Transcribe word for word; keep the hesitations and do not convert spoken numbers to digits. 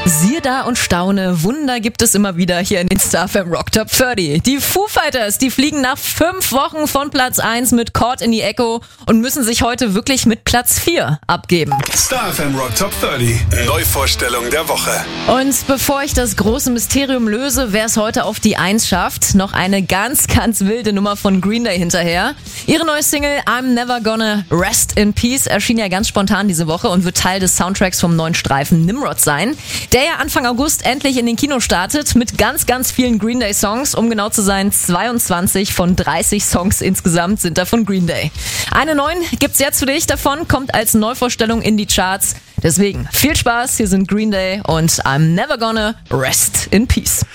Siehe da und staune, Wunder gibt es immer wieder hier in den StarFM Rock Top dreißig. Die Foo Fighters, die fliegen nach fünf Wochen von Platz eins mit Caught in the Echo und müssen sich heute wirklich mit Platz vier abgeben. StarFM Rock Top dreißig, Neuvorstellung der Woche. Und bevor ich das große Mysterium löse, wer es heute auf die eins schafft, noch eine ganz, ganz wilde Nummer von Green Day hinterher. Ihre neue Single I'm Never Gonna Rest in Peace erschien ja ganz spontan diese Woche und wird Teil des Soundtracks vom neuen Streifen Nimrod sein, der ja Anfang August endlich in den Kinos startet mit ganz, ganz vielen Green Day Songs. Um genau zu sein, zweiundzwanzig von dreißig Songs insgesamt sind da von Green Day. Eine neuen gibt's jetzt für dich davon, kommt als Neuvorstellung in die Charts. Deswegen viel Spaß, hier sind Green Day und I'm Never Gonna Rest in Peace.